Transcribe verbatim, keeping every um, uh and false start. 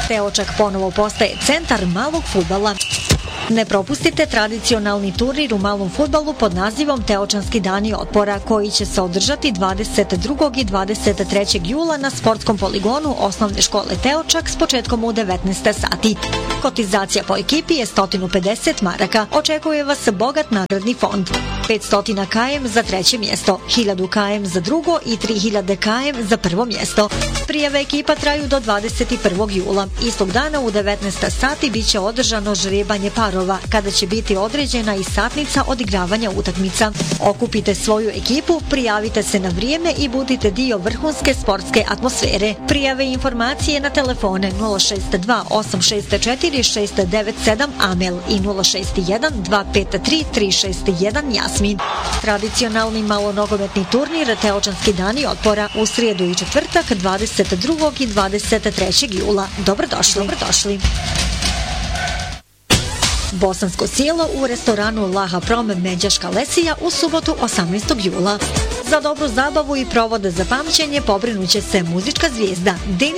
Teočak ponovo postaje centar malog fudbala. Ne propustite tradicionalni turnir u malom fudbalu pod nazivom Teočanski dani otpora, koji će se održati dvadeset drugog i dvadeset trećeg jula na sportskom poligonu osnovne škole Teočak s početkom u devetnaest sati. Kotizacija po ekipi je sto pedeset maraka. Očekuje vas bogat nagradni fond. petsto km za treće mjesto, hiljadu km za drugo i tri hiljade km za prvo mjesto. Prijave ekipa traju do dvadeset prvog jula. Istog dana u devetnaest sati biće održano žrebanje parova, kada će biti određena i satnica odigravanja utakmica. Okupite svoju ekipu, prijavite se na vrijeme i budite dio vrhunske sportske atmosfere. Prijave i informacije na telefone nula šest dva osam šest četiri šest devet sedam Amel i nula šest jedan dva pet tri tri šest jedan Jasmin. Tradicionalni malonogometni turnir Teočanski dani otpora u srijedu i četvrtak dvadeset drugog i dvadeset trećeg jula. Dobrodošli. Dobrodošli. Bosansko selo u restoranu Laha Prom Međaška Lesija u subotu osamnaestog jula. Za dobru zabavu i provode za pamćenje pobrinuće se muzička zvijezda Denis